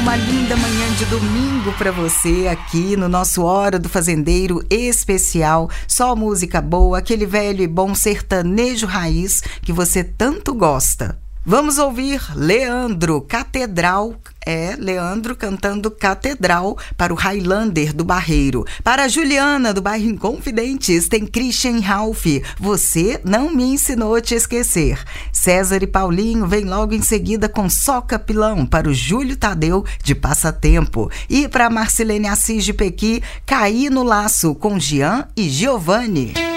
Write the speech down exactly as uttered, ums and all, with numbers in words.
Uma linda manhã de domingo para você aqui no nosso Hora do Fazendeiro especial. Só música boa, aquele velho e bom sertanejo raiz que você tanto gosta. Vamos ouvir Leandro, Catedral. É, Leandro cantando Catedral para o Highlander do Barreiro. Para a Juliana do bairro Inconfidentes tem Christian Ralph, Você Não Me Ensinou a Te Esquecer. César e Paulinho vem logo em seguida com Só Capilão para o Júlio Tadeu de Passatempo. E para Marcelene Assis de Pequi, Caí no Laço com Jean e Giovanni.